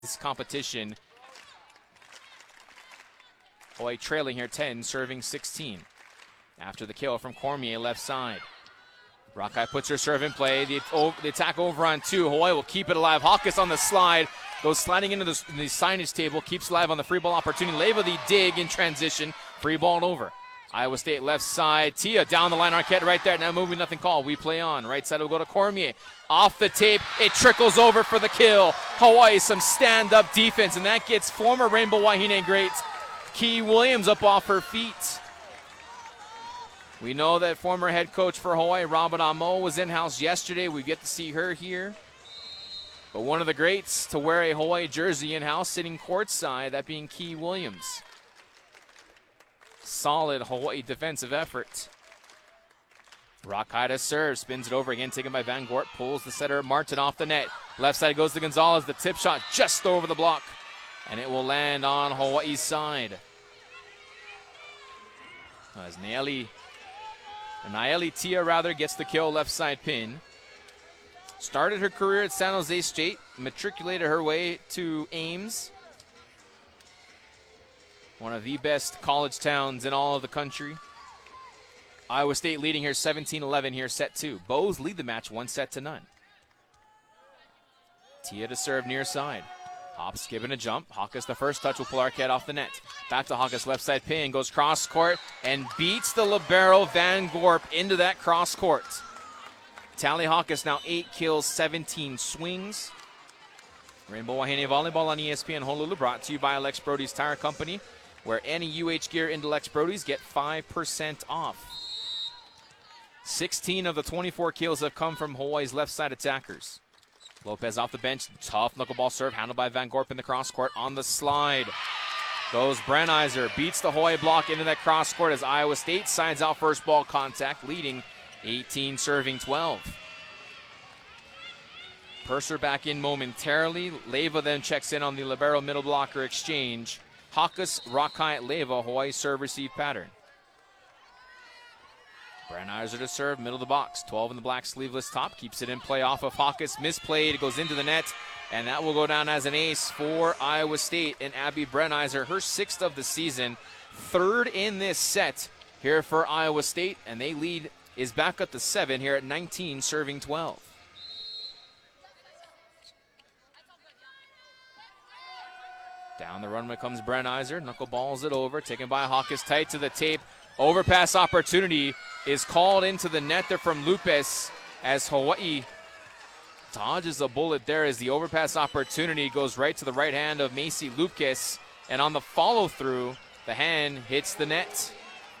this competition. Hawaii trailing here 10, serving 16. After the kill from Cormier, left side. Rockeye puts her serve in play. The attack over on 2. Hawaii will keep it alive. Hawkes on the slide. Goes sliding into the signage table. Keeps alive on the free ball opportunity. Leyva the dig in transition. Free ball over. Iowa State left side. Tia down the line. Arquette right there. Now moving, nothing call. We play on. Right side will go to Cormier. Off the tape. It trickles over for the kill. Hawaii some stand-up defense. And that gets former Rainbow Wahine great Key Williams up off her feet. We know that former head coach for Hawaii, Robin Amo, was in-house yesterday. We get to see her here. But one of the greats to wear a Hawaii jersey in-house, sitting courtside, that being Key Williams. Solid Hawaii defensive effort. Rockeye to serve, spins it over again, taken by Van Gort, pulls the setter Martin off the net. Left side goes to Gonzalez, the tip shot just over the block. And it will land on Hawaii's side. As Nayeli Tia gets the kill, left side pin. Started her career at San Jose State, matriculated her way to Ames. One of the best college towns in all of the country. Iowa State leading here 17-11 here, set 2. Bows lead the match 1-0. Tia to serve near side. Hops giving a jump. Hawkes the first touch will pull Arquette off the net. Back to Hawkes, left side pin, goes cross court and beats the libero Van Gorp into that cross court. Tally Hawkes now 8 kills, 17 swings. Rainbow Wahine Volleyball on ESPN Honolulu, brought to you by Alex Brody's Tire Company, where any UH gear into Lex Brody's get 5% off. 16 of the 24 kills have come from Hawaii's left side attackers. Lopez off the bench, tough knuckleball serve, handled by Van Gorp in the cross court. On the slide goes Brenizer, beats the Hawaii block into that cross court as Iowa State sides out first ball contact, leading 18, serving 12. Purser back in momentarily. Leyva then checks in on the libero middle blocker exchange. Hawkes, Rockeye, Leyva, Hawaii serve receive pattern. Brenizer to serve, middle of the box. 12 in the black sleeveless top. Keeps it in play off of Hawkes. Misplayed. It goes into the net. And that will go down as an ace for Iowa State. And Abby Brenizer, her 6th of the season. 3rd in this set here for Iowa State. And they lead is back up to 7 here at 19, serving 12. Down the runway comes Brenizer. Knuckleballs it over. Taken by Hawkes, tight to the tape. Overpass opportunity is called into the net there from Lupes as Hawaii dodges a bullet there as the overpass opportunity goes right to the right hand of Macy Lupes. And on the follow-through, the hand hits the net.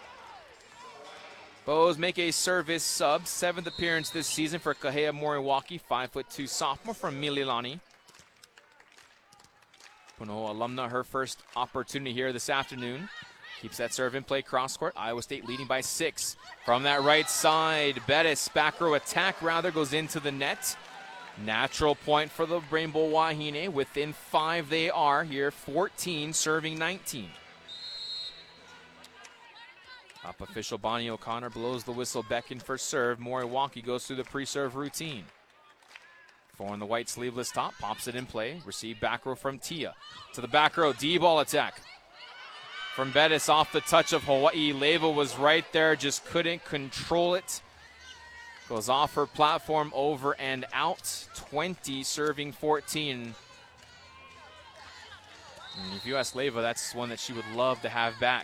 Bows make a service sub. 7th appearance this season for Kahea Moriwaki, 5'2" sophomore from Mililani. Puno alumna, her first opportunity here this afternoon. Keeps that serve in play, cross court. Iowa State leading by 6. From that right side, Bettis, back row attack goes into the net. Natural point for the Rainbow Wahine. Within 5 they are here, 14 serving 19. Up official Bonnie O'Connor blows the whistle, beckon for serve. Moriwaki goes through the pre-serve routine. 4 in the white sleeveless top, pops it in play. Receive back row from Tia. To the back row, D-ball attack. From Bettis off the touch of Hawaii. Leyva was right there, just couldn't control it. Goes off her platform, over and out. 20, serving 14. And if you ask Leyva, that's one that she would love to have back.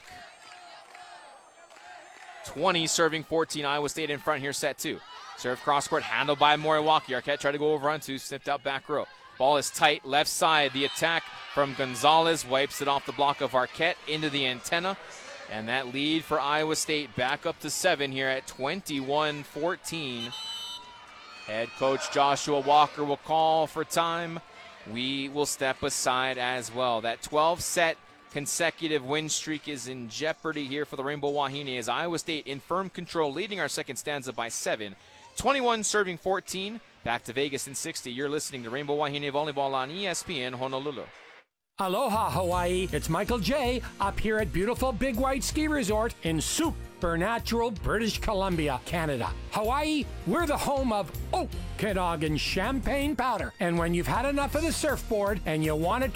20, serving 14. Iowa State in front here, set 2. Serve cross court, handled by Moriwaki. Arquette tried to go over on 2, snipped out back row. Ball is tight, left side. The attack from Gonzalez wipes it off the block of Arquette into the antenna. And that lead for Iowa State back up to 7 here at 21-14. Head coach Joshua Walker will call for time. We will step aside as well. That 12-set consecutive win streak is in jeopardy here for the Rainbow Wahine as Iowa State in firm control, leading our second stanza by 7. 21 serving 14. Back to Vegas in 60. You're listening to Rainbow Wahine Volleyball on ESPN Honolulu. Aloha, Hawaii. It's Michael J. up here at beautiful Big White Ski Resort in supernatural British Columbia, Canada. Hawaii, we're the home of Okanagan champagne powder. And when you've had enough of the surfboard and you want to